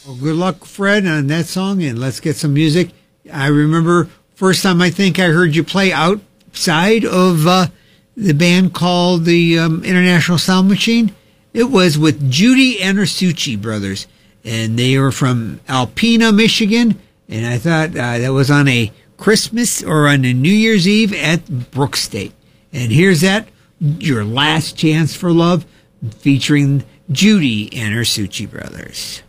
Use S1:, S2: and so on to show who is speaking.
S1: Well, good luck, Fred, on that song, and let's get some music. I remember first time I think I heard you play outside of the band called the International Sound Machine. It was with Judy and her Succi brothers, and they were from Alpena, Michigan, and I thought that was on a Christmas or on a New Year's Eve at Brook State. And here's that, Your Last Chance for Love, featuring Judy and her Succi brothers.